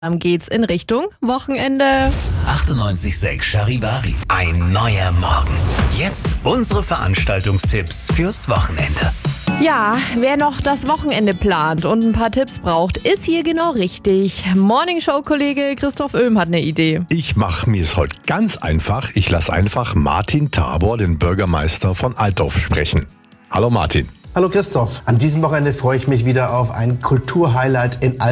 Dann geht's in Richtung Wochenende. 98,6 Charivari. Ein neuer Morgen. Jetzt unsere Veranstaltungstipps fürs Wochenende. Ja, wer noch das Wochenende plant und ein paar Tipps braucht, ist hier genau richtig. Morningshow-Kollege Christoph Öhm hat eine Idee. Ich mache mir es heute ganz einfach. Ich lasse einfach Martin Tabor, den Bürgermeister von Altdorf, sprechen. Hallo Martin. Hallo Christoph. An diesem Wochenende freue ich mich wieder auf ein Kulturhighlight in Altdorf.